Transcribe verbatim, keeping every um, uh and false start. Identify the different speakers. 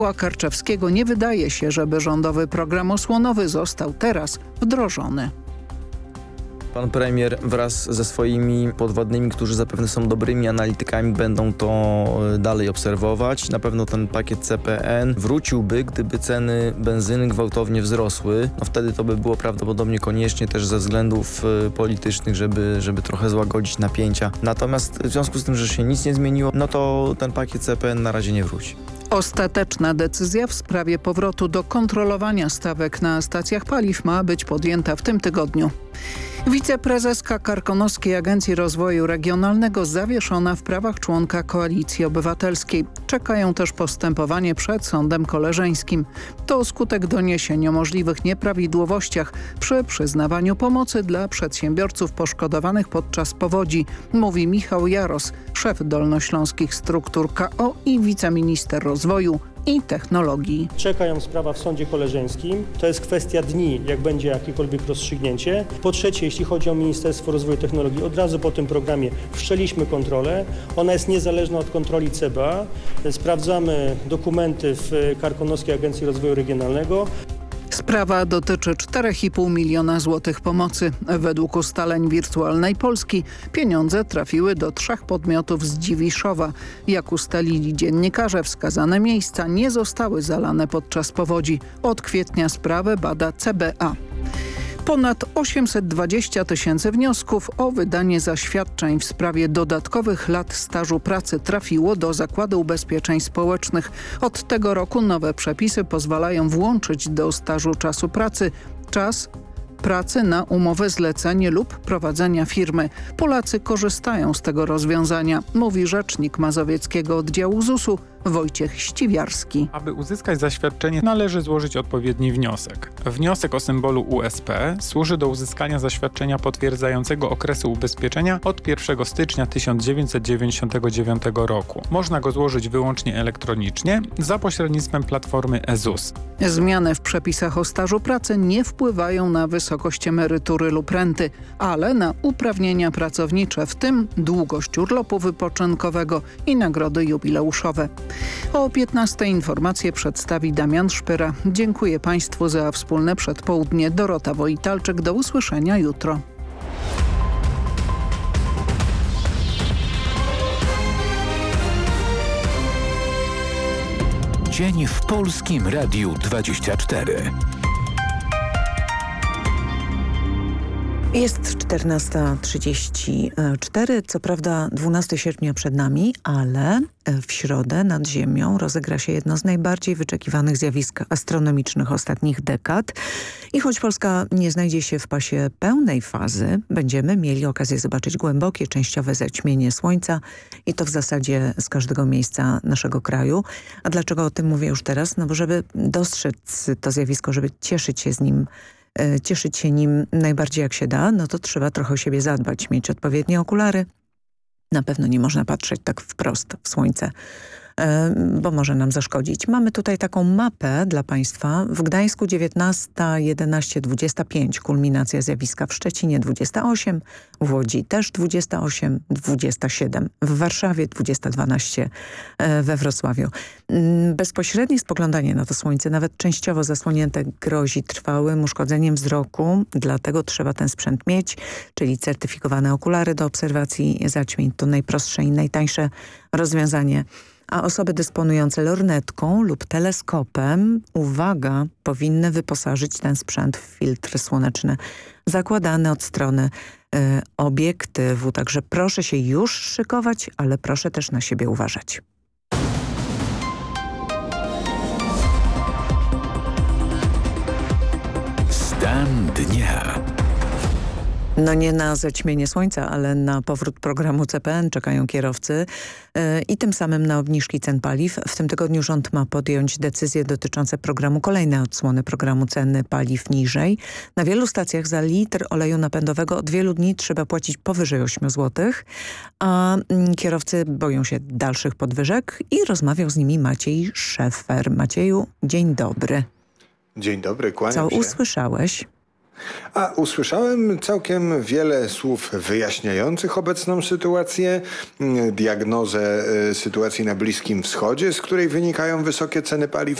Speaker 1: Karczewskiego nie wydaje się, żeby rządowy program osłonowy został teraz wdrożony.
Speaker 2: Pan premier wraz ze swoimi podwładnymi, którzy zapewne są dobrymi analitykami, będą to dalej obserwować. Na pewno ten pakiet C P N wróciłby, gdyby ceny benzyny gwałtownie wzrosły. No wtedy to by było prawdopodobnie koniecznie też ze względów politycznych, żeby, żeby trochę złagodzić napięcia. Natomiast w związku z tym, że się nic nie zmieniło, no to ten pakiet C P N na razie nie wróci.
Speaker 1: Ostateczna decyzja w sprawie powrotu do kontrolowania stawek na stacjach paliw ma być podjęta w tym tygodniu. Wiceprezeska Karkonoskiej Agencji Rozwoju Regionalnego zawieszona w prawach członka Koalicji Obywatelskiej. Czekają też postępowanie przed sądem koleżeńskim. To skutek doniesień o możliwych nieprawidłowościach przy przyznawaniu pomocy dla przedsiębiorców poszkodowanych podczas powodzi, mówi Michał Jaros, szef dolnośląskich struktur K O i wiceminister rozwoju i technologii.
Speaker 3: Czekają sprawa w sądzie koleżeńskim. To jest kwestia dni, jak będzie jakiekolwiek rozstrzygnięcie. Po trzecie, jeśli chodzi o Ministerstwo Rozwoju i Technologii, od razu po tym programie wszczęliśmy kontrolę. Ona jest niezależna od kontroli C B A. Sprawdzamy dokumenty w Karkonoskiej Agencji Rozwoju Regionalnego.
Speaker 1: Sprawa dotyczy czterech i pół miliona złotych pomocy. Według ustaleń Wirtualnej Polski pieniądze trafiły do trzech podmiotów z Dziwiszowa. Jak ustalili dziennikarze, wskazane miejsca nie zostały zalane podczas powodzi. Od kwietnia sprawę bada C B A. Ponad osiemset dwadzieścia tysięcy wniosków o wydanie zaświadczeń w sprawie dodatkowych lat stażu pracy trafiło do Zakładu Ubezpieczeń Społecznych. Od tego roku nowe przepisy pozwalają włączyć do stażu czasu pracy czas pracy na umowę zlecenie lub prowadzenia firmy. Polacy korzystają z tego rozwiązania, mówi rzecznik mazowieckiego oddziału Z U S-u Wojciech Ściwiarski.
Speaker 4: Aby uzyskać zaświadczenie, należy złożyć odpowiedni wniosek. Wniosek o symbolu U S P służy do uzyskania zaświadczenia potwierdzającego okresu ubezpieczenia od pierwszego stycznia tysiąc dziewięćset dziewięćdziesiątego dziewiątego roku. Można go złożyć wyłącznie elektronicznie za pośrednictwem platformy e Z U S.
Speaker 1: Zmiany w przepisach o stażu pracy nie wpływają na wysokość emerytury lub renty, ale na uprawnienia pracownicze, w tym długość urlopu wypoczynkowego i nagrody jubileuszowe. O piętnastej informacje przedstawi Damian Szpyra. Dziękuję Państwu za wspólne przedpołudnie. Dorota Wojtalczyk, do usłyszenia jutro.
Speaker 5: Dzień w Polskim Radiu dwadzieścia cztery.
Speaker 6: Jest czternasta trzydzieści cztery, co prawda dwunastego sierpnia przed nami, ale w środę nad Ziemią rozegra się jedno z najbardziej wyczekiwanych zjawisk astronomicznych ostatnich dekad. I choć Polska nie znajdzie się w pasie pełnej fazy, będziemy mieli okazję zobaczyć głębokie, częściowe zaćmienie Słońca i to w zasadzie z każdego miejsca naszego kraju. A dlaczego o tym mówię już teraz? No bo żeby dostrzec to zjawisko, żeby cieszyć się z nim, cieszyć się nim najbardziej jak się da, no to trzeba trochę o siebie zadbać, mieć odpowiednie okulary. Na pewno nie można patrzeć tak wprost w słońce, bo może nam zaszkodzić. Mamy tutaj taką mapę dla Państwa. W Gdańsku dziewiętnasta, jedenaście, dwadzieścia pięć kulminacja zjawiska, w Szczecinie dwadzieścia osiem, w Łodzi też dwadzieścia osiem, dwadzieścia siedem, w Warszawie dwadzieścia dwanaście, we Wrocławiu. Bezpośrednie spoglądanie na to słońce, nawet częściowo zasłonięte, grozi trwałym uszkodzeniem wzroku, dlatego trzeba ten sprzęt mieć, czyli certyfikowane okulary do obserwacji zaćmień. To najprostsze i najtańsze rozwiązanie. A osoby dysponujące lornetką lub teleskopem, uwaga, powinny wyposażyć ten sprzęt w filtr słoneczny zakładany od strony y, obiektywu. Także proszę się już szykować, ale proszę też na siebie uważać.
Speaker 5: Stan dnia.
Speaker 6: No nie na zaćmienie słońca, ale na powrót programu C P N czekają kierowcy yy, i tym samym na obniżki cen paliw. W tym tygodniu rząd ma podjąć decyzje dotyczące programu kolejnej odsłony programu ceny paliw niżej. Na wielu stacjach za litr oleju napędowego od wielu dni trzeba płacić powyżej ośmiu złotych, a yy, kierowcy boją się dalszych podwyżek i rozmawiał z nimi Maciej Szefer. Macieju, dzień dobry.
Speaker 7: Dzień dobry, kłaniam
Speaker 6: Co
Speaker 7: się.
Speaker 6: usłyszałeś?
Speaker 7: A usłyszałem całkiem wiele słów wyjaśniających obecną sytuację, diagnozę sytuacji na Bliskim Wschodzie, z której wynikają wysokie ceny paliw